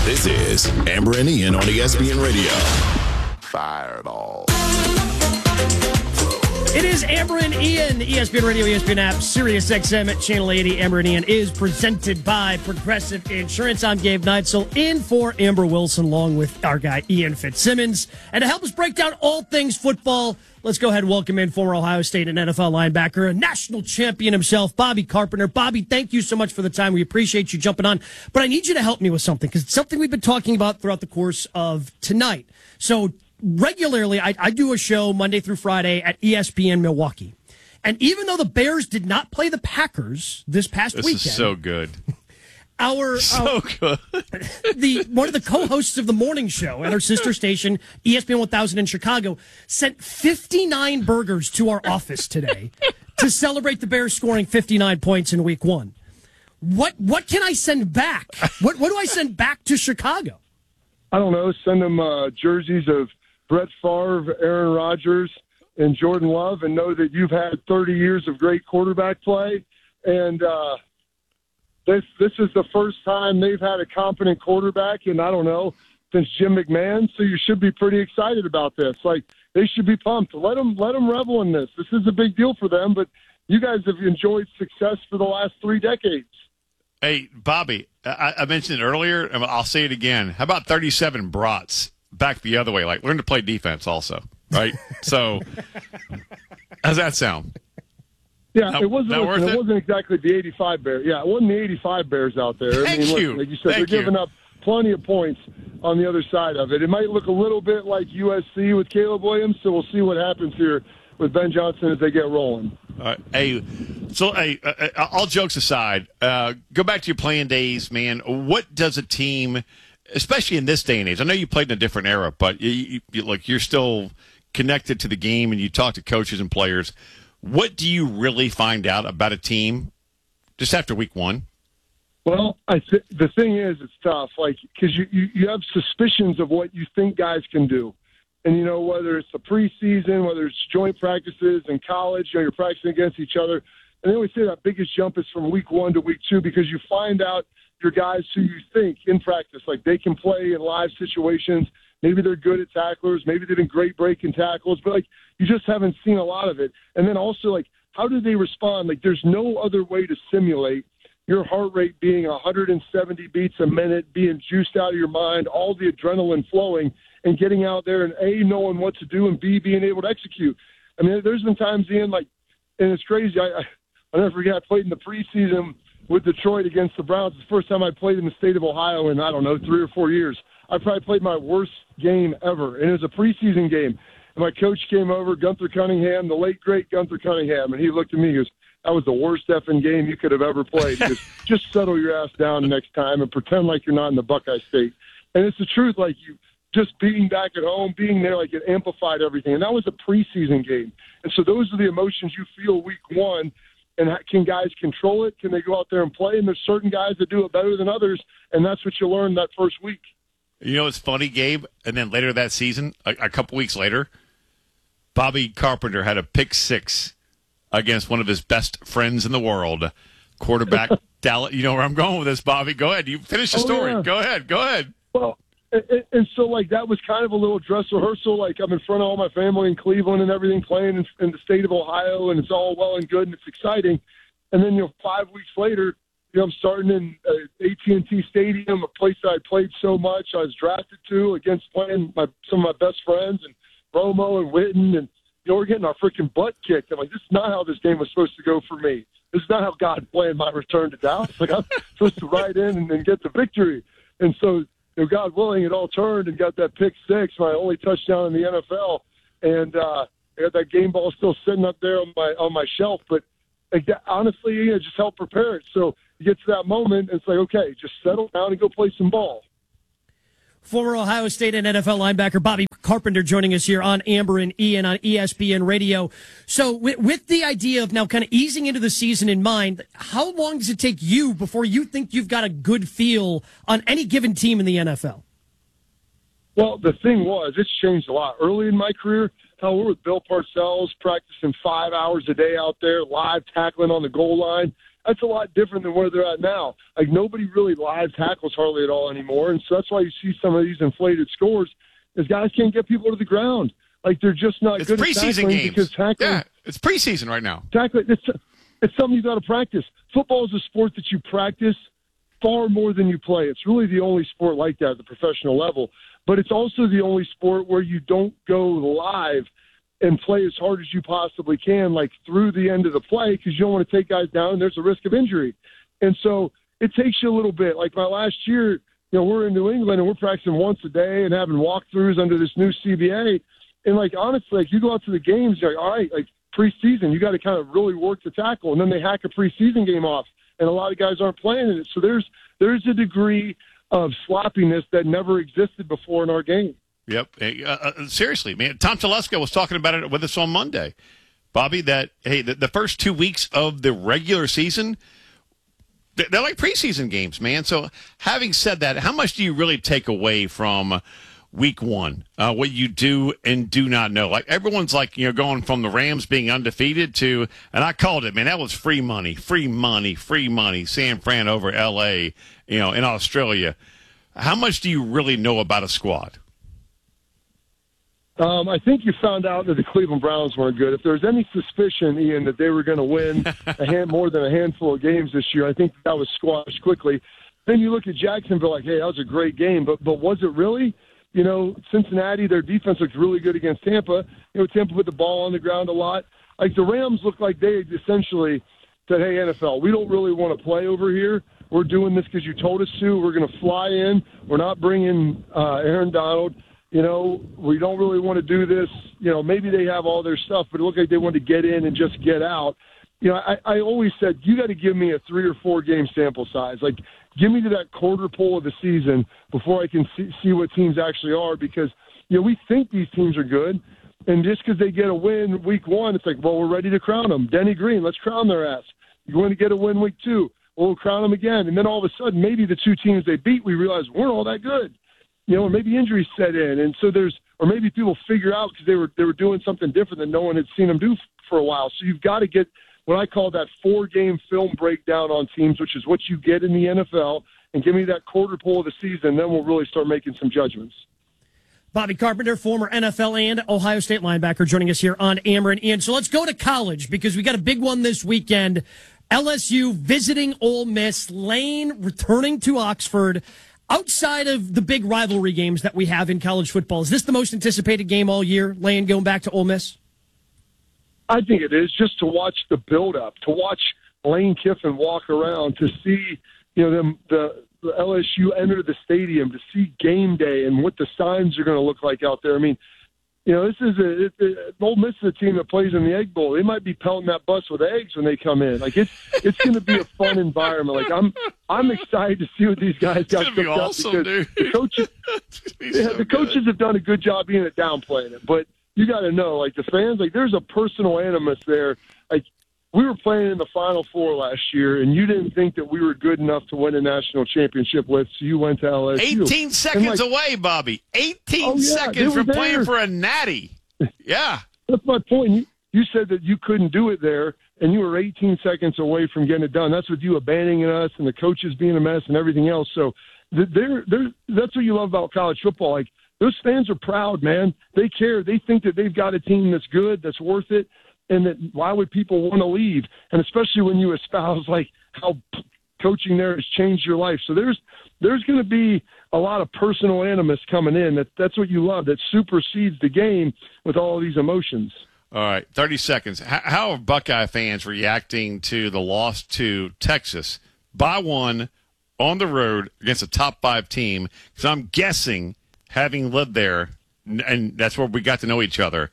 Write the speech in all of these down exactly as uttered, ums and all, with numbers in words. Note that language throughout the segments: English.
This is Amber and Ian on E S P N Radio. Fireball. It is Amber and Ian, E S P N Radio, E S P N app, Sirius X M at Channel eighty. Amber and Ian is presented by Progressive Insurance. I'm Gabe Neitzel, in for Amber Wilson, along with our guy Ian Fitzsimmons. And to help us break down all things football, let's go ahead and welcome in former Ohio State and N F L linebacker, a national champion himself, Bobby Carpenter. Bobby, thank you so much for the time. We appreciate you jumping on. But I need you to help me with something, because it's something we've been talking about throughout the course of tonight. So regularly, I, I do a show Monday through Friday at E S P N Milwaukee. And even though the Bears did not play the Packers this past this weekend. This is so good. Our, so our, good. the one of the co-hosts of the morning show at our sister station, E S P N one thousand in Chicago, sent fifty-nine burgers to our office today to celebrate the Bears scoring fifty-nine points in week one. What what can I send back? What what do I send back to Chicago? I don't know. Send them uh, jerseys of Brett Favre, Aaron Rodgers, and Jordan Love, and know that you've had thirty years of great quarterback play. And uh, this this is the first time they've had a competent quarterback in, I don't know, since Jim McMahon. So you should be pretty excited about this. Like, they should be pumped. Let them, let them revel in this. This is a big deal for them, but you guys have enjoyed success for the last three decades. Hey, Bobby, I, I mentioned it earlier, and I'll say it again. How about thirty-seven brats back the other way? Like, learn to play defense also, right? So, how's that sound? Yeah, not, it wasn't. not Listen, worth it, it wasn't exactly the eighty-five Bears. Yeah, it wasn't the eighty-five Bears out there. Thank I mean, you. Look, like you said, Thank they're you. giving up plenty of points on the other side of it. It might look a little bit like U S C with Caleb Williams, so we'll see what happens here with Ben Johnson as they get rolling. All right. Hey, so hey, uh, uh, all jokes aside, uh, go back to your playing days, man. What does a team, especially in this day and age? I know you played in a different era, but you, you, you, like you're still connected to the game, and you talk to coaches and players. What do you really find out about a team just after week one? Well, I th- the thing is, it's tough, like because you, you you have suspicions of what you think guys can do. And, you know, whether it's the preseason, whether it's joint practices in college, you know, you're practicing against each other. And they always say that biggest jump is from week one to week two, because you find out your guys who you think in practice, like they can play in live situations. Maybe they're good at tacklers. Maybe they've been great breaking tackles. But, like, you just haven't seen a lot of it. And then also, like, how do they respond? Like, there's no other way to simulate your heart rate being one hundred seventy beats a minute, being juiced out of your mind, all the adrenaline flowing, and getting out there and, A, knowing what to do, and, B, being able to execute. I mean, there's been times, Ian, like, and it's crazy. I, I, I'll never forget, I played in the preseason with Detroit against the Browns. It's the first time I played in the state of Ohio in, I don't know, three or four years. I probably played my worst game ever, and it was a preseason game. And my coach came over, Gunther Cunningham, the late, great Gunther Cunningham, and he looked at me and goes, that was the worst effing game you could have ever played. Just, just settle your ass down next time and pretend like you're not in the Buckeye State. And it's the truth, like you just being back at home, being there, like it amplified everything. And that was a preseason game. And so those are the emotions you feel week one. And can guys control it? Can they go out there and play? And there's certain guys that do it better than others, and that's what you learn that first week. You know, it's funny, Gabe, and then later that season, a, a couple weeks later, Bobby Carpenter had a pick six against one of his best friends in the world, quarterback Dallas. You know where I'm going with this, Bobby. Go ahead. You finish the oh, story. Yeah. Go ahead. Go ahead. Well, and, and so, like, that was kind of a little dress rehearsal. Like, I'm in front of all my family in Cleveland and everything, playing in, in the state of Ohio, and it's all well and good, and it's exciting. And then, you know, five weeks later, you know, I'm starting in uh, A T and T Stadium, a place that I played so much. I was drafted to against playing my some of my best friends, and Romo and Witten, and you know, we're getting our freaking butt kicked. I'm like, this is not how this game was supposed to go for me. This is not how God planned my return to Dallas. Like, I'm supposed to ride in and, and get the victory. And so, you know, God willing, it all turned and got that pick six, my only touchdown in the N F L. And uh, I got that game ball still sitting up there on my on my shelf. But like, that, honestly, you know, just help prepare it. So you get to that moment, and it's like, okay, just settle down and go play some ball. Former Ohio State and N F L linebacker Bobby Carpenter joining us here on Amber and Ian on E S P N Radio. So with, with the idea of now kind of easing into the season in mind, how long does it take you before you think you've got a good feel on any given team in the N F L? Well, the thing was, it's changed a lot. Early in my career, hell, we're with Bill Parcells, practicing five hours a day out there, live tackling on the goal line. that's a lot different than where they're at now. Like, nobody really live tackles hardly at all anymore, and so that's why you see some of these inflated scores is guys can't get people to the ground. Like, they're just not it's good at preseason tackling games. because tackling. Yeah, it's preseason right now. Tackling, it's, it's something you got to practice. Football is a sport that you practice far more than you play. It's really the only sport like that at the professional level. But it's also the only sport where you don't go live and play as hard as you possibly can, like through the end of the play, because you don't want to take guys down and there's a risk of injury. And so it takes you a little bit. Like my last year, you know, we're in New England and we're practicing once a day and having walkthroughs under this new C B A. And, like, honestly, like, you go out to the games, you're like, all right, like, preseason, you got to kind of really work the tackle. And then they hack a preseason game off, and a lot of guys aren't playing in it. So there's there's a degree of sloppiness that never existed before in our game. Yep. Uh, uh, seriously, man. Tom Telesco was talking about it with us on Monday, Bobby, that, hey, the, the first two weeks of the regular season, they're like preseason games, man. So having said that, how much do you really take away from week one, uh, what you do and do not know? Like, everyone's like, you know, going from the Rams being undefeated to, and I called it, man, that was free money, free money, free money, San Fran over L A, you know, in Australia. How much do you really know about a squad? Um, I think you found out that the Cleveland Browns weren't good. If there was any suspicion, Ian, that they were going to win a hand, more than a handful of games this year, I think that was squashed quickly. Then you look at Jacksonville like, hey, that was a great game, but but was it really? You know, Cincinnati, their defense looked really good against Tampa. You know, Tampa put the ball on the ground a lot. Like, the Rams looked like they essentially said, hey, N F L, we don't really want to play over here. We're doing this because you told us to. We're going to fly in. We're not bringing uh, Aaron Donald. You know, we don't really want to do this. You know, maybe they have all their stuff, but it looked like they wanted to get in and just get out. You know, I, I always said, you got to give me a three or four game sample size. Like, give me to that quarter pole of the season before I can see, see what teams actually are, because, you know, we think these teams are good, and just because they get a win week one, it's like, well, we're ready to crown them. Denny Green, let's crown their ass. You're going to get a win week two, well, we'll crown them again. And then all of a sudden, maybe the two teams they beat, we realize weren't all that good. You know, or maybe injuries set in, and so there's, or maybe people figure out because they were they were doing something different that no one had seen them do for a while. So you've got to get what I call that four-game film breakdown on teams, which is what you get in the N F L, and give me that quarter pole of the season, then we'll really start making some judgments. Bobby Carpenter, former N F L and Ohio State linebacker, joining us here on Amber and Ian. So let's go to college, because we got a big one this weekend. L S U visiting Ole Miss, Lane returning to Oxford. Outside of the big rivalry games that we have in college football, is this the most anticipated game all year, Lane, going back to Ole Miss? I think it is, just to watch the build-up, to watch Lane Kiffin walk around, to see, you know, them the, the L S U enter the stadium, to see game day and what the signs are going to look like out there. I mean, you know, this is a it, it, Ole Miss is a team that plays in the Egg Bowl. They might be pelting that bus with eggs when they come in. Like, it's it's going to be a fun environment. Like, I'm I'm excited to see what these guys It's got gonna be cooked up, awesome, because dude. the coaches Be yeah, so the coaches good. have done a good job being at downplaying it. But you got to know, like, the fans, like, there's a personal animus there. Like, we were playing in the Final Four last year, and you didn't think that we were good enough to win a national championship with, so you went to L S U. eighteen seconds like, away, Bobby. eighteen Oh, yeah, they seconds were from playing there. for a natty. Yeah. That's my point. You, you said that you couldn't do it there, and you were eighteen seconds away from getting it done. That's with you abandoning us and the coaches being a mess and everything else. So they're, they're, that's what you love about college football. Like, those fans are proud, man. They care. They think that they've got a team that's good, that's worth it, and that why would people want to leave? And especially when you espouse, like, how coaching there has changed your life. So there's there's going to be a lot of personal animus coming in. That that's what you love. That supersedes the game with all of these emotions. All right, thirty seconds. How, how are Buckeye fans reacting to the loss to Texas by one on the road against a top five team? Because I'm guessing, having lived there, and that's where we got to know each other,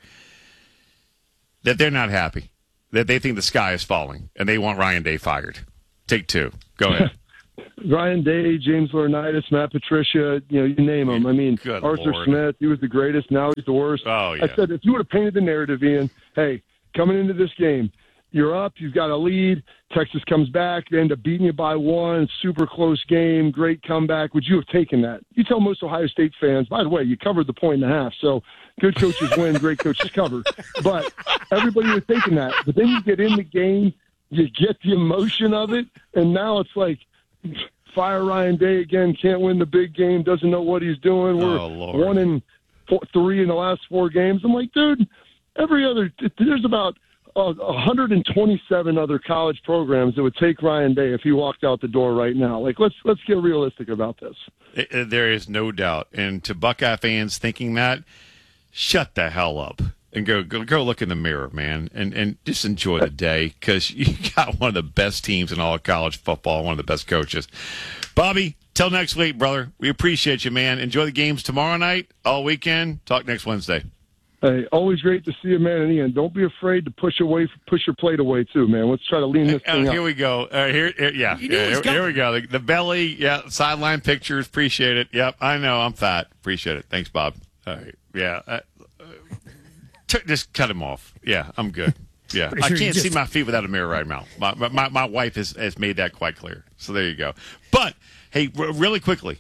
that they're not happy, that they think the sky is falling, and they want Ryan Day fired. Take two. Go ahead. Ryan Day, James Laurinaitis, Matt Patricia, you know, you name them. I mean, Good Arthur Lord. Smith, he was the greatest. Now he's the worst. Oh, yeah. I said, if you would have painted the narrative, Ian, hey, coming into this game, you're up, you've got a lead, Texas comes back, they end up beating you by one, super close game, great comeback. Would you have taken that? You tell most Ohio State fans, by the way, you covered the point and a half, so good coaches win, great coaches cover. But everybody was taking that. But then you get in the game, you get the emotion of it, and now it's like, fire Ryan Day again, can't win the big game, doesn't know what he's doing. We're oh, Lord. one in four, three in the last four games. I'm like, dude, every other there's about uh, one hundred twenty-seven other college programs that would take Ryan Day if he walked out the door right now. Like, let's let's get realistic about this. It, it, there is no doubt. And to Buckeye fans thinking that, shut the hell up and go go, go look in the mirror, man, and, and just enjoy the day because you got one of the best teams in all of college football, one of the best coaches. Bobby, till next week, brother. We appreciate you, man. Enjoy the games tomorrow night, all weekend. Talk next Wednesday. Hey, always great to see you, man. And Ian, don't be afraid to push away, push your plate away too, man. Let's try to lean this thing uh, up. Here we go. Uh, here, here, yeah, yeah here, here we go. The, the belly, yeah, sideline pictures. Appreciate it. Yep, I know. I'm fat. Appreciate it. Thanks, Bob. All right. Yeah. Uh, uh, t- just cut him off. Yeah, I'm good. Yeah, I sure can't just... see my feet without a mirror right now. My my, my wife has, has made that quite clear. So there you go. But hey, r- really quickly,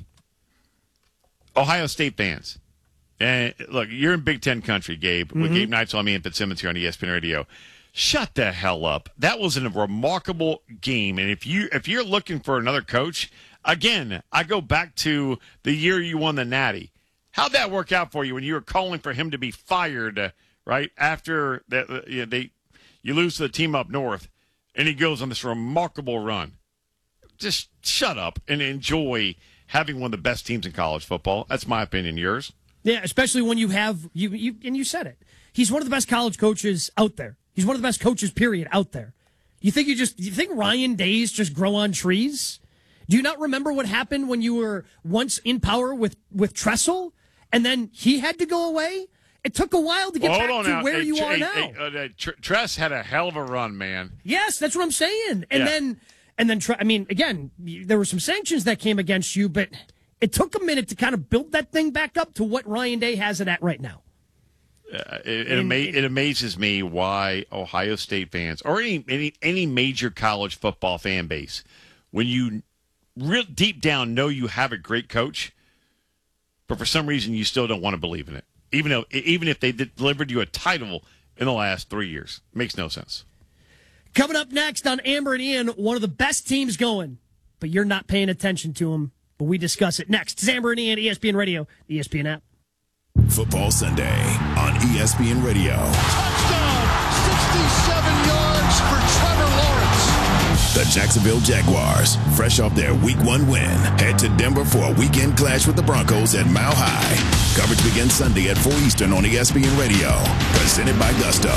Ohio State fans. And look, you're in Big Ten country, Gabe, with mm-hmm. Gabe Neitzel and me and Fitzsimmons here on E S P N Radio. Shut the hell up. That was a remarkable game. And if, you, if you're looking for another coach, again, I go back to the year you won the Natty. How'd that work out for you when you were calling for him to be fired, right, after the, you know, they you lose to the team up north, and he goes on this remarkable run? Just shut up and enjoy having one of the best teams in college football. That's my opinion. Yours? Yeah, especially when you have you, you and you said it. He's one of the best college coaches out there. He's one of the best coaches, period, out there. You think you just you think Ryan Days just grow on trees? Do you not remember what happened when you were once in power with, with Tressel, and then he had to go away? It took a while to get well, back hold on to now. where hey, you hey, are hey, now. Hey, uh, Tr- Tress had a hell of a run, man. Yes, that's what I'm saying. And yeah. then and then I mean, again, there were some sanctions that came against you, but it took a minute to kind of build that thing back up to what Ryan Day has it at right now. Uh, it, it, ama- it amazes me why Ohio State fans or any, any any major college football fan base, when you real deep down know you have a great coach, but for some reason you still don't want to believe in it, even though even if they did, delivered you a title in the last three years, it makes no sense. Coming up next on Amber and Ian, one of the best teams going, but you're not paying attention to them. But we discuss it next. It's Amber and Ian, E S P N Radio, E S P N app. Football Sunday on E S P N Radio. Touchdown! sixty-seven yards for Trevor Lawrence. The Jacksonville Jaguars, fresh off their week one win, head to Denver for a weekend clash with the Broncos at Mile High. Coverage begins Sunday at four Eastern on E S P N Radio. Presented by Gusto.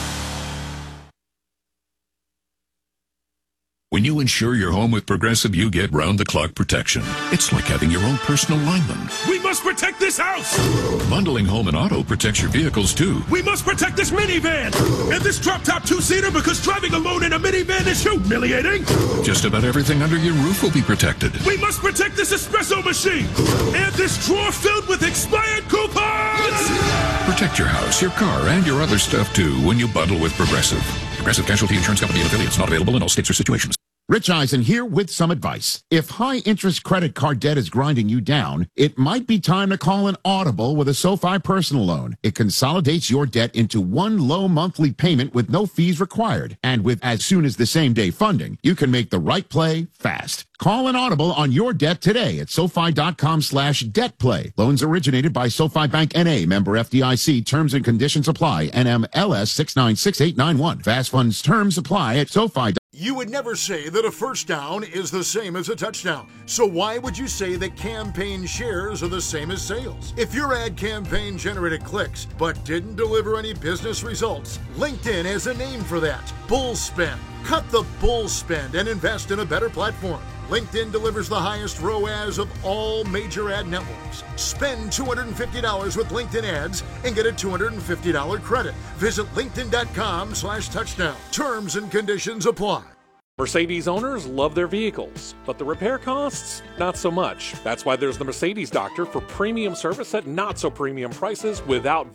When you insure your home with Progressive, you get round-the-clock protection. It's like having your own personal lineman. We must protect this house! Bundling home and auto protects your vehicles, too. We must protect this minivan! And this drop-top two-seater, because driving alone in a minivan is humiliating! Just about everything under your roof will be protected. We must protect this espresso machine! And this drawer filled with expired coupons! Protect your house, your car, and your other stuff, too, when you bundle with Progressive. Progressive Casualty Insurance Company and affiliates. Not available in all states or situations. Rich Eisen here with some advice. If high-interest credit card debt is grinding you down, it might be time to call an Audible with a SoFi personal loan. It consolidates your debt into one low monthly payment with no fees required. And with as soon as the same day funding, you can make the right play fast. Call an Audible on your debt today at SoFi.com slash debt play. Loans originated by SoFi Bank N A, member F D I C. Terms and conditions apply. N M L S six nine six eight nine one. Fast funds terms apply at SoFi. You would never say that a first down is the same as a touchdown. So why would you say that campaign shares are the same as sales? If your ad campaign generated clicks but didn't deliver any business results, LinkedIn has a name for that. Bull spend. Cut the bull spend and invest in a better platform. LinkedIn delivers the highest R O A S of all major ad networks. Spend two hundred fifty dollars with LinkedIn ads and get a two hundred fifty dollars credit. Visit linkedin.com slash touchdown. Terms and conditions apply. Mercedes owners love their vehicles, but the repair costs, not so much. That's why there's the Mercedes Doctor for premium service at not so premium prices without